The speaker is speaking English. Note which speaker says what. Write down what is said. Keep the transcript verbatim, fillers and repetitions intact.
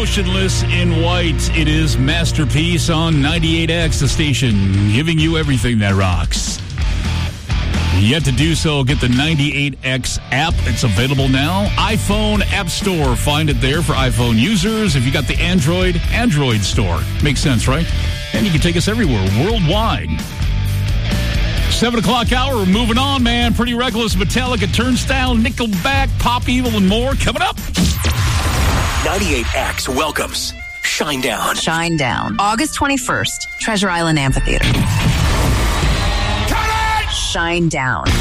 Speaker 1: Motionless in White. It is Masterpiece on ninety-eight X, the station, giving you everything that rocks. Yet to do so, get the ninety-eight X app. It's available now. iPhone App Store. Find it there for iPhone users. If you got the Android, Android Store. Makes sense, right? And you can take us everywhere, worldwide. Seven o'clock hour, we're moving on, man. Pretty Reckless, Metallica, Turnstile, Nickelback, Pop Evil, and more. Coming up.
Speaker 2: ninety-eight X welcomes Shinedown.
Speaker 3: Shinedown. August twenty-first, Treasure Island Amphitheater. Shinedown.